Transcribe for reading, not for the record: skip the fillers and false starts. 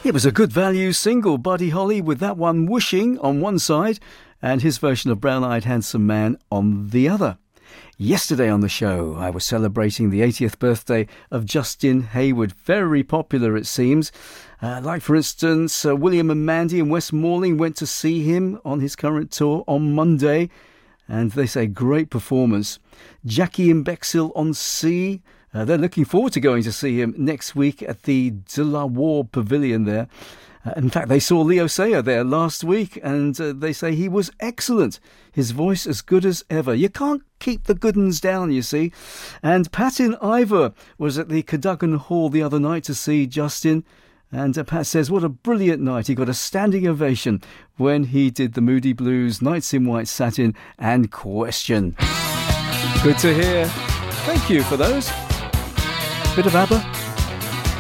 It was a good value single, Buddy Holly, with that one Wishing on one side and his version of Brown Eyed Handsome Man on the other. Yesterday on the show, I was celebrating the 80th birthday of Justin Hayward. Very popular, it seems. Like, for instance, William and Mandy in Westmoreland went to see him on his current tour on Monday, and they say great performance. Jackie and Bexhill on Sea. They're looking forward to going to see him next week at the De La Warr Pavilion there. In fact, they saw Leo Sayer there last week, and they say he was excellent. His voice as good as ever. You can't keep the good uns down, you see. And Patin Ivor was at the Cadogan Hall the other night to see Justin. And Pat says, what a brilliant night. He got a standing ovation when he did the Moody Blues, Nights in White Satin and Question. Good to hear. Thank you for those. Bit of ABBA.